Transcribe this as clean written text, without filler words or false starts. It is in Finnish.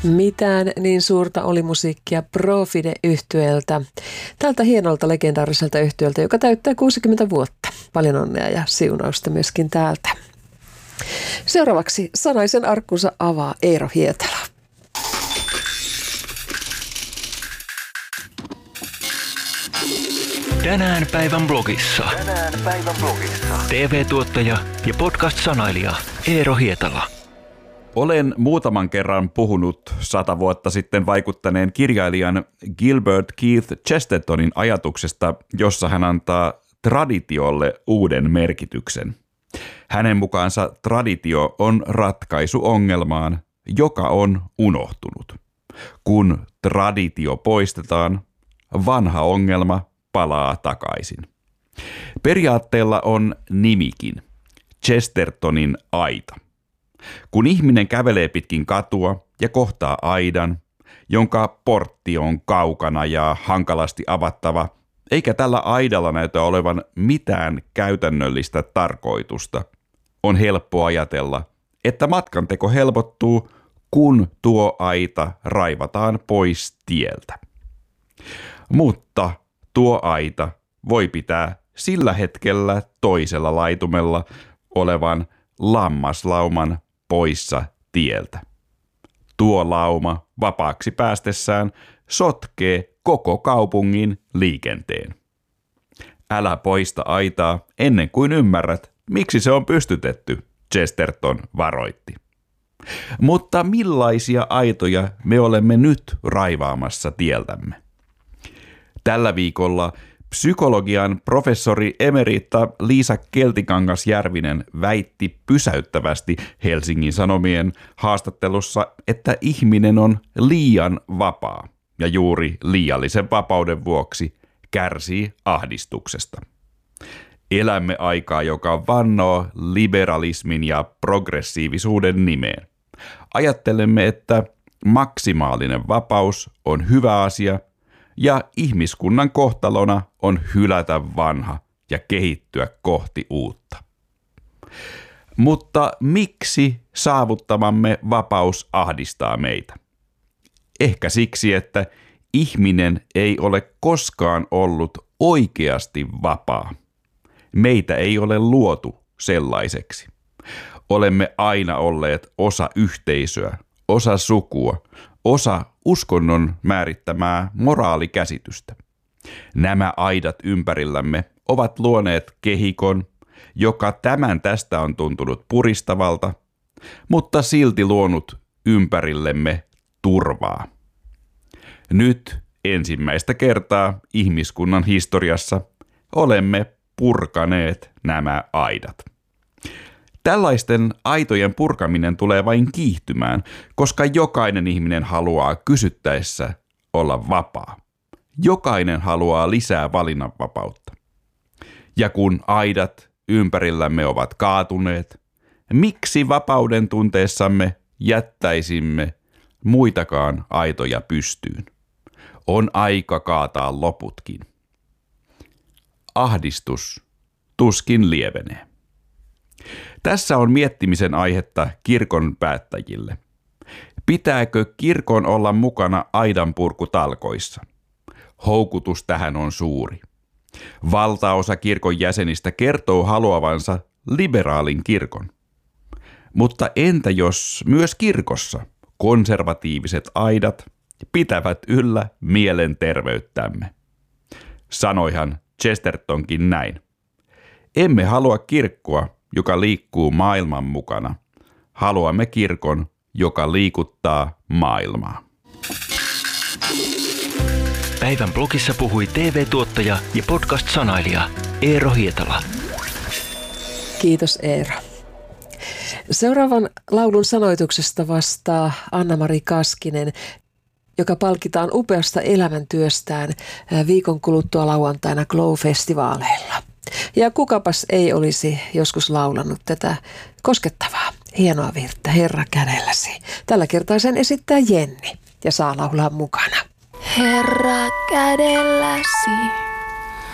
Mitään niin suurta oli musiikkia Profide-yhtyeeltä. Tältä hienolta legendaariselta yhtyeeltä, joka täyttää 60 vuotta. Paljon onnea ja siunausta myöskin täältä. Seuraavaksi sanaisen arkkunsa avaa Eero Hietala. Tänään päivän blogissa. TV-tuottaja ja podcast-sanailija Eero Hietala. Olen muutaman kerran puhunut 100 vuotta sitten vaikuttaneen kirjailijan Gilbert Keith Chestertonin ajatuksesta, jossa hän antaa traditiolle uuden merkityksen. Hänen mukaansa traditio on ratkaisu ongelmaan, joka on unohtunut. Kun traditio poistetaan, vanha ongelma palaa takaisin. Periaatteella on nimikin, Chestertonin aita. Kun ihminen kävelee pitkin katua ja kohtaa aidan, jonka portti on kaukana ja hankalasti avattava, eikä tällä aidalla näytä olevan mitään käytännöllistä tarkoitusta, on helppo ajatella, että matkanteko helpottuu, kun tuo aita raivataan pois tieltä. Mutta tuo aita voi pitää sillä hetkellä toisella laitumella olevan lammaslauman poissa tieltä. Tuo lauma vapaaksi päästessään sotkee koko kaupungin liikenteen. Älä poista aitaa ennen kuin ymmärrät, miksi se on pystytetty, Chesterton varoitti. Mutta millaisia aitoja me olemme nyt raivaamassa tieltämme? Tällä viikolla psykologian professori emerita Liisa Keltikangas-Järvinen väitti pysäyttävästi Helsingin Sanomien haastattelussa, että ihminen on liian vapaa ja juuri liiallisen vapauden vuoksi kärsii ahdistuksesta. Elämme aikaa, joka vannoo liberalismin ja progressiivisuuden nimeen. Ajattelemme, että maksimaalinen vapaus on hyvä asia ja ihmiskunnan kohtalona on hylätä vanha ja kehittyä kohti uutta. Mutta miksi saavuttamamme vapaus ahdistaa meitä? Ehkä siksi, että ihminen ei ole koskaan ollut oikeasti vapaa. Meitä ei ole luotu sellaiseksi. Olemme aina olleet osa yhteisöä, osa sukua, osa uskonnon määrittämää moraalikäsitystä. Nämä aidat ympärillämme ovat luoneet kehikon, joka tämän tästä on tuntunut puristavalta, mutta silti luonut ympärillemme turvaa. Nyt ensimmäistä kertaa ihmiskunnan historiassa olemme purkaneet nämä aidat. Tällaisten aitojen purkaminen tulee vain kiihtymään, koska jokainen ihminen haluaa kysyttäessä olla vapaa. Jokainen haluaa lisää valinnanvapautta. Ja kun aidat ympärillämme ovat kaatuneet, miksi vapauden tunteessamme jättäisimme muitakaan aitoja pystyyn? On aika kaataa loputkin. Ahdistus tuskin lievenee. Tässä on miettimisen aihetta kirkon päättäjille. Pitääkö kirkon olla mukana aidanpurkutalkoissa? Houkutus tähän on suuri. Valtaosa kirkon jäsenistä kertoo haluavansa liberaalin kirkon. Mutta entä jos myös kirkossa konservatiiviset aidat pitävät yllä mielenterveyttämme? Sanoihan Chestertonkin näin. Emme halua kirkkoa, joka liikkuu maailman mukana. Haluamme kirkon, joka liikuttaa maailmaa. Päivän blogissa puhui TV-tuottaja ja podcast-sanailija Eero Hietala. Kiitos Eero. Seuraavan laulun sanoituksesta vastaa Anna-Mari Kaskinen, joka palkitaan upeasta elämäntyöstään viikon kuluttua lauantaina Glow-festivaaleilla. Ja kukapas ei olisi joskus laulanut tätä koskettavaa, hienoa virttä Herra kädelläsi. Tällä kertaa sen esittää Jenni ja saa laulaa mukana. Herra kädelläsi.